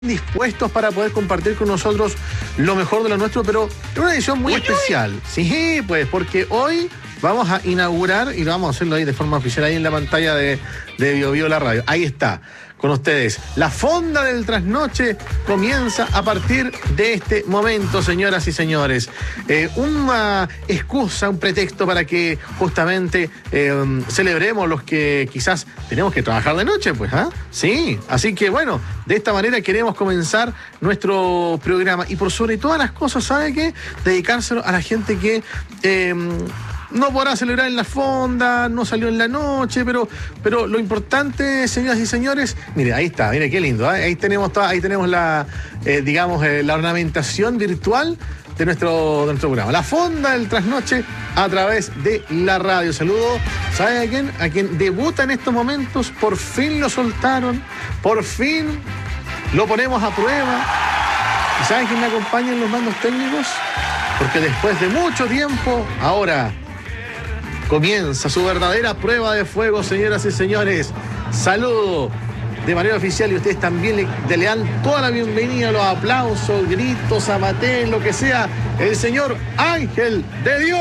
dispuestos para poder compartir con nosotros lo mejor de lo nuestro, pero en una edición muy especial. Sí, pues, porque hoy vamos a inaugurar, y lo vamos a hacerlo ahí de forma oficial, ahí en la pantalla de BioBio la radio. Ahí está, con ustedes. La fonda del trasnoche comienza a partir de este momento, señoras y señores. Una excusa, un pretexto para que justamente celebremos los que quizás tenemos que trabajar de noche, pues, ¿ah? Sí, así que bueno, de esta manera queremos comenzar nuestro programa y por sobre todas las cosas, ¿sabe qué? Dedicárselo a la gente que no podrá celebrar en la fonda, no salió en la noche, pero lo importante, señoras y señores, mire, ahí está, mire qué lindo, ¿eh? Ahí tenemos la, la ornamentación virtual de nuestro programa. La fonda del trasnoche a través de la radio. Saludo, ¿sabe a quién? A quien debuta en estos momentos, por fin lo soltaron, por fin lo ponemos a prueba. ¿Y saben quién me acompaña en los mandos técnicos? Porque después de mucho tiempo, ahora comienza su verdadera prueba de fuego, señoras y señores. Saludo de manera oficial y ustedes también le dan toda la bienvenida, los aplausos, gritos, amatés, lo que sea, el señor Ángel de Dios.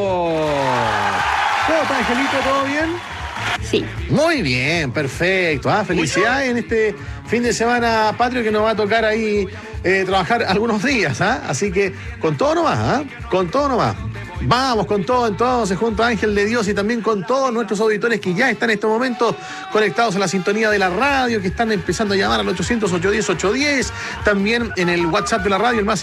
¿Cómo está, Angelito? ¿Todo bien? Sí. Muy bien, perfecto. Felicidades en este fin de semana patrio que nos va a tocar ahí trabajar algunos días. Así que con todo nomás, con todo nomás. Vamos con todo entonces, junto a Ángel de Dios y también con todos nuestros auditores que ya están en estos momentos conectados a la sintonía de la radio, que están empezando a llamar al 800-810-810, también en el WhatsApp de la radio, el más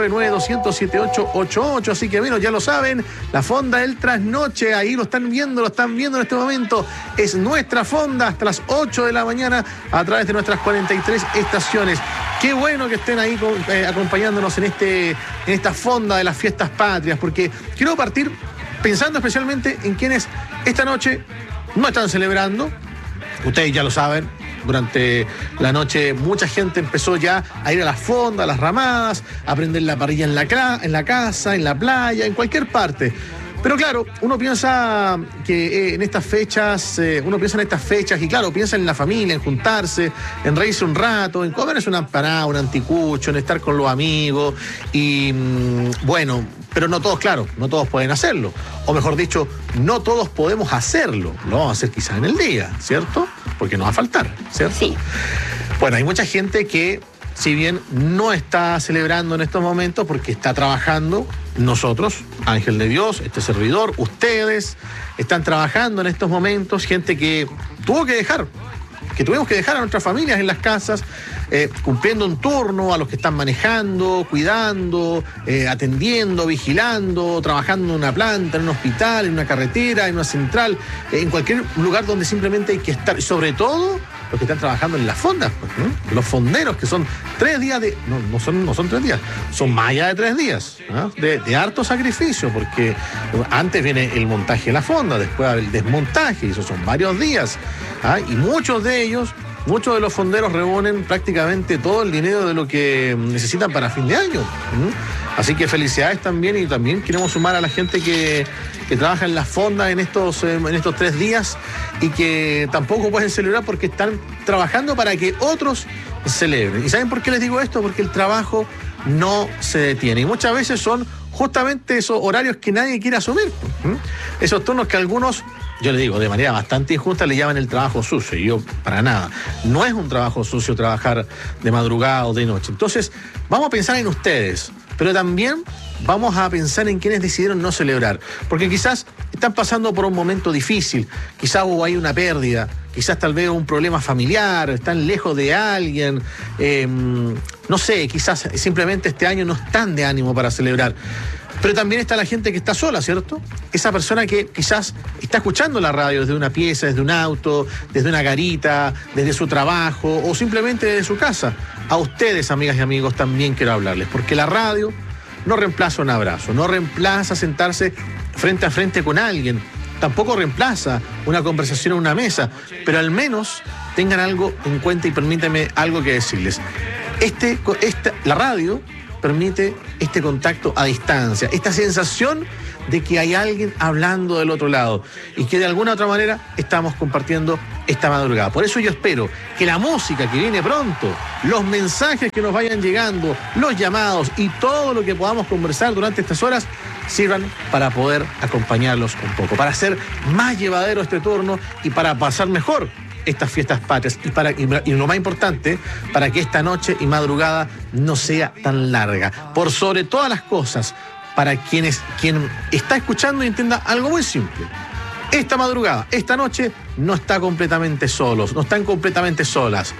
569-9200-7888. Así que bueno, ya lo saben, la fonda del trasnoche, ahí lo están viendo en este momento. Es nuestra fonda hasta las 8 de la mañana a través de nuestras 43 estaciones. Qué bueno que estén ahí acompañándonos en esta fonda de las fiestas patrias, porque quiero partir pensando especialmente en quienes esta noche no están celebrando. Ustedes ya lo saben, durante la noche mucha gente empezó ya a ir a la fonda, a las ramadas, a prender la parrilla en la casa, en la playa, en cualquier parte. Pero claro, uno piensa que en estas fechas, y claro, piensa en la familia, en juntarse, en reírse un rato, en comerse una empanada, un anticucho, en estar con los amigos y bueno, pero no todos, claro, no todos pueden hacerlo. O mejor dicho, no todos podemos hacerlo. Lo vamos a hacer quizás en el día, ¿cierto? Porque nos va a faltar, ¿cierto? Sí. Bueno, hay mucha gente que, si bien no está celebrando en estos momentos porque está trabajando, nosotros, Ángel de Dios, este servidor, ustedes, están trabajando en estos momentos, gente que tuvimos que dejar a nuestras familias en las casas, cumpliendo un turno, a los que están manejando, cuidando, atendiendo, vigilando, trabajando en una planta, en un hospital, en una carretera, en una central, en cualquier lugar donde simplemente hay que estar, y sobre todo los que están trabajando en las fondas, pues, los fonderos, que son 3 días de... No son 3 días, son más allá de 3 días, de harto sacrificio, porque antes viene el montaje de la fonda, después el desmontaje, y eso son varios días, y muchos de los fonderos reúnen prácticamente todo el dinero de lo que necesitan para fin de año. Así que felicidades también, y también queremos sumar a la gente que trabaja en las fondas en estos 3 días y que tampoco pueden celebrar porque están trabajando para que otros celebren. ¿Y saben por qué les digo esto? Porque el trabajo no se detiene. Y muchas veces son justamente esos horarios que nadie quiere asumir. Esos turnos que algunos, yo le digo, de manera bastante injusta, le llaman el trabajo sucio. Y yo, para nada. No es un trabajo sucio trabajar de madrugada o de noche. Entonces, vamos a pensar en ustedes, pero también vamos a pensar en quienes decidieron no celebrar. Porque quizás están pasando por un momento difícil, quizás hubo ahí una pérdida, quizás tal vez un problema familiar, están lejos de alguien, no sé, quizás simplemente este año no están de ánimo para celebrar. Pero también está la gente que está sola, ¿cierto? Esa persona que quizás está escuchando la radio desde una pieza, desde un auto, desde una garita, desde su trabajo o simplemente desde su casa. A ustedes, amigas y amigos, también quiero hablarles, porque la radio no reemplaza un abrazo, no reemplaza sentarse frente a frente con alguien, tampoco reemplaza una conversación en una mesa, pero al menos tengan algo en cuenta y permítanme algo que decirles. La radio permite este contacto a distancia, esta sensación de que hay alguien hablando del otro lado y que de alguna otra manera estamos compartiendo esta madrugada. Por eso yo espero que la música que viene pronto, los mensajes que nos vayan llegando, los llamados y todo lo que podamos conversar durante estas horas sirvan para poder acompañarlos un poco, para hacer más llevadero este turno y para pasar mejor estas fiestas patrias y lo más importante, para que esta noche y madrugada no sea tan larga. Por sobre todas las cosas, para quien está escuchando y entienda algo muy simple. Esta madrugada, esta noche, no está completamente solos, no están completamente solas.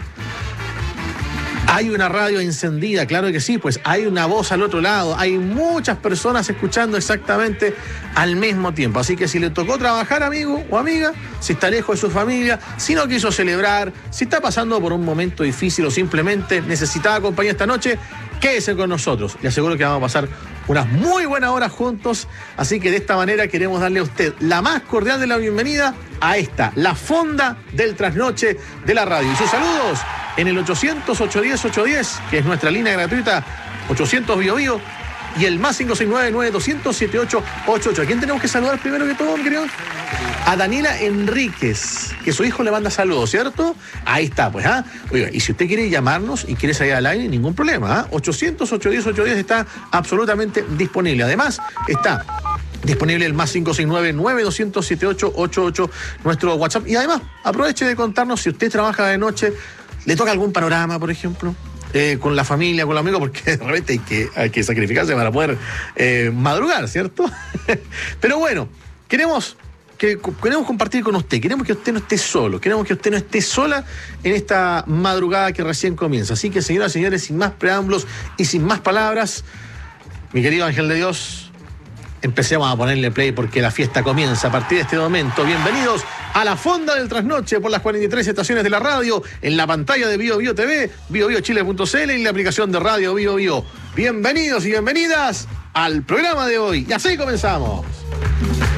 Hay una radio encendida, claro que sí, pues hay una voz al otro lado, hay muchas personas escuchando exactamente al mismo tiempo. Así que si le tocó trabajar, amigo o amiga, si está lejos de su familia, si no quiso celebrar, si está pasando por un momento difícil o simplemente necesitaba compañía esta noche, quédese con nosotros. Le aseguro que vamos a pasar unas muy buenas horas juntos. Así que de esta manera queremos darle a usted la más cordial de la bienvenida a esta, la fonda del trasnoche de la radio. Y sus saludos en el 800-810-810, que es nuestra línea gratuita, 800 Bio Bio, y el más 569-900-7888. ¿A quién tenemos que saludar primero que todo, mi querido? A Daniela Enríquez, que su hijo le manda saludos, ¿cierto? Ahí está, pues, ¿ah? Oiga, y si usted quiere llamarnos y quiere salir al aire, ningún problema, ¿ah? 800-810-810 está absolutamente disponible. Además, está disponible el más 569-900-7888, nuestro WhatsApp. Y además, aproveche de contarnos si usted trabaja de noche, le toca algún panorama, por ejemplo, con la familia, con los amigos, porque de repente hay que sacrificarse para poder madrugar, ¿cierto? Pero bueno, queremos compartir con usted, queremos que usted no esté solo, queremos que usted no esté sola en esta madrugada que recién comienza. Así que, señoras y señores, sin más preámbulos y sin más palabras, mi querido Ángel de Dios, empecemos a ponerle play porque la fiesta comienza a partir de este momento. Bienvenidos a la fonda del trasnoche por las 43 estaciones de la radio, en la pantalla de Bio Bio TV, biobiochile.cl y en la aplicación de radio Bio Bio. Bienvenidos y bienvenidas al programa de hoy. Y así comenzamos.